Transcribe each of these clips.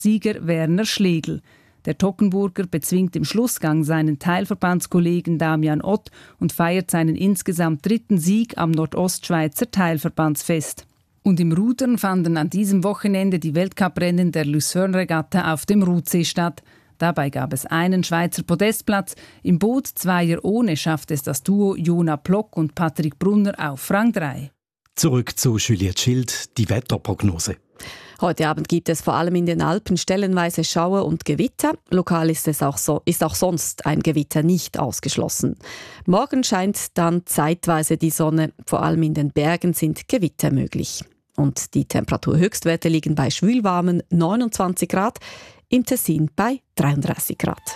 Sieger Werner Schlegel. Der Toggenburger bezwingt im Schlussgang seinen Teilverbandskollegen Damian Ott und feiert seinen insgesamt 3. Sieg am Nordostschweizer Teilverbandsfest. Und im Rudern fanden an diesem Wochenende die Weltcuprennen der Lucerne-Regatta auf dem Rutsee statt. Dabei gab es einen Schweizer Podestplatz. Im Boot Zweier ohne schafft es das Duo Jona Plock und Patrick Brunner auf Rang 3. Zurück zu Juliette Schild, die Wetterprognose. Heute Abend gibt es vor allem in den Alpen stellenweise Schauer und Gewitter. Lokal ist auch sonst ein Gewitter nicht ausgeschlossen. Morgen scheint dann zeitweise die Sonne. Vor allem in den Bergen sind Gewitter möglich. Und die Temperaturhöchstwerte liegen bei schwülwarmen 29 Grad, im Tessin bei 33 Grad.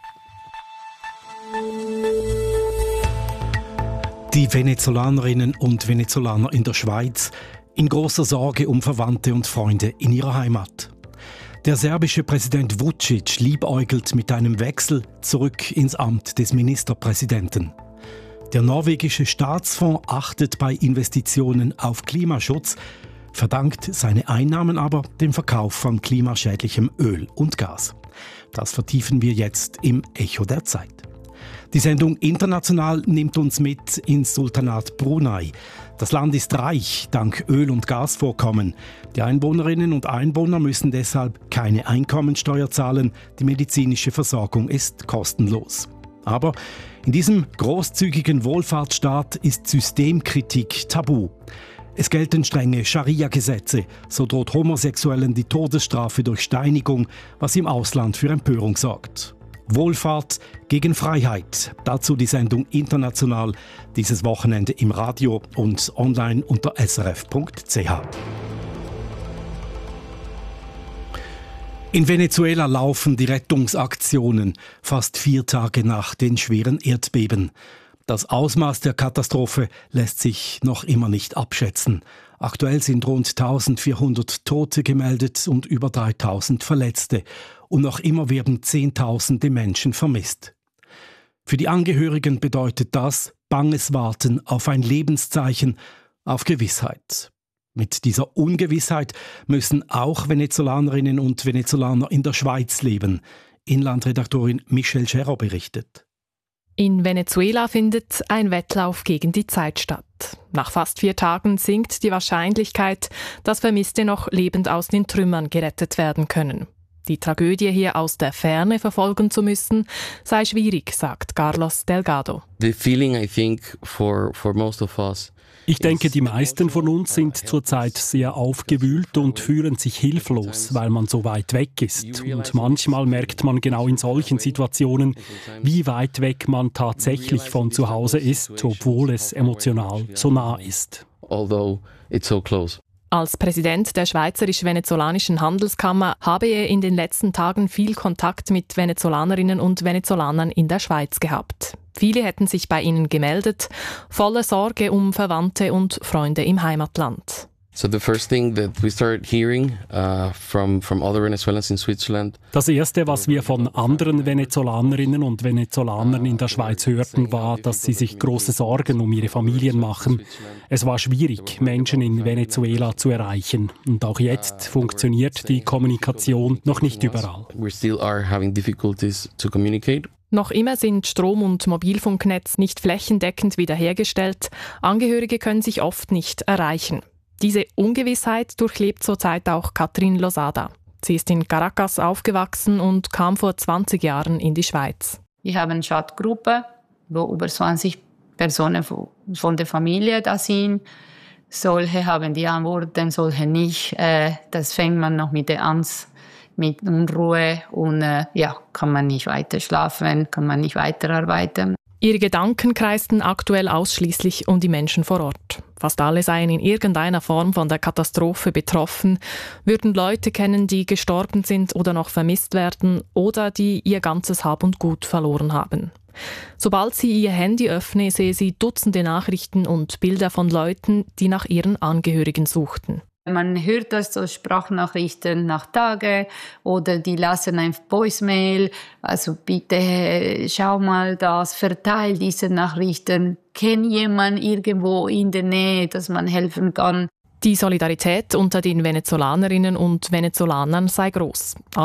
Die Venezolanerinnen und Venezolaner in der Schweiz in großer Sorge um Verwandte und Freunde in ihrer Heimat. Der serbische Präsident Vučić liebäugelt mit einem Wechsel zurück ins Amt des Ministerpräsidenten. Der norwegische Staatsfonds achtet bei Investitionen auf Klimaschutz, verdankt seine Einnahmen aber dem Verkauf von klimaschädlichem Öl und Gas. Das vertiefen wir jetzt im Echo der Zeit. Die Sendung International nimmt uns mit ins Sultanat Brunei. Das Land ist reich dank Öl- und Gasvorkommen. Die Einwohnerinnen und Einwohner müssen deshalb keine Einkommensteuer zahlen. Die medizinische Versorgung ist kostenlos. Aber in diesem großzügigen Wohlfahrtsstaat ist Systemkritik tabu. Es gelten strenge Scharia-Gesetze. So droht Homosexuellen die Todesstrafe durch Steinigung, was im Ausland für Empörung sorgt. Wohlfahrt gegen Freiheit. Dazu die Sendung International dieses Wochenende im Radio und online unter srf.ch. In Venezuela laufen die Rettungsaktionen fast 4 Tage nach den schweren Erdbeben. Das Ausmaß der Katastrophe lässt sich noch immer nicht abschätzen. Aktuell sind rund 1400 Tote gemeldet und über 3000 Verletzte. Und noch immer werden Zehntausende Menschen vermisst. Für die Angehörigen bedeutet das banges Warten auf ein Lebenszeichen, auf Gewissheit. Mit dieser Ungewissheit müssen auch Venezolanerinnen und Venezolaner in der Schweiz leben. Inlandredaktorin Michelle Scherrer berichtet. In Venezuela findet ein Wettlauf gegen die Zeit statt. Nach fast 4 Tagen sinkt die Wahrscheinlichkeit, dass Vermisste noch lebend aus den Trümmern gerettet werden können. Die Tragödie hier aus der Ferne verfolgen zu müssen, sei schwierig, sagt Carlos Delgado. The feeling, I think, for most of us. Ich denke, die meisten von uns sind zurzeit sehr aufgewühlt und fühlen sich hilflos, weil man so weit weg ist. Und manchmal merkt man genau in solchen Situationen, wie weit weg man tatsächlich von zu Hause ist, obwohl es emotional so nah ist. Although it's so close. Als Präsident der Schweizerisch-Venezolanischen Handelskammer habe er in den letzten Tagen viel Kontakt mit Venezolanerinnen und Venezolanern in der Schweiz gehabt. Viele hätten sich bei ihnen gemeldet, voller Sorge um Verwandte und Freunde im Heimatland. So the first thing that we started hearing from other Venezuelans in Switzerland. Das erste, was wir von anderen Venezolanerinnen und Venezolanern in der Schweiz hörten, war, dass sie sich große Sorgen um ihre Familien machen. Es war schwierig, Menschen in Venezuela zu erreichen. Und auch jetzt funktioniert die Kommunikation noch nicht überall. We still are having difficulties to communicate. Noch immer sind Strom- und Mobilfunknetz nicht flächendeckend wiederhergestellt. Angehörige können sich oft nicht erreichen. Diese Ungewissheit durchlebt zurzeit auch Katrin Losada. Sie ist in Caracas aufgewachsen und kam vor 20 Jahren in die Schweiz. Wir haben eine Chatgruppe, wo über 20 Personen von der Familie da sind. Solche haben die Antworten, solche nicht. Das fängt man noch mit Unruhe und kann man nicht weiter schlafen, kann man nicht weiterarbeiten. Ihre Gedanken kreisten aktuell ausschließlich um die Menschen vor Ort. Fast alle seien in irgendeiner Form von der Katastrophe betroffen, würden Leute kennen, die gestorben sind oder noch vermisst werden oder die ihr ganzes Hab und Gut verloren haben. Sobald sie ihr Handy öffne, sehe sie Dutzende Nachrichten und Bilder von Leuten, die nach ihren Angehörigen suchten. Man hört das so Sprachnachrichten nach Tagen oder die lassen ein Voicemail. Also bitte schau mal das, verteil diese Nachrichten. Kennt jemand irgendwo in der Nähe, dass man helfen kann? Die Solidarität unter den Venezolanerinnen und Venezolanern sei groß.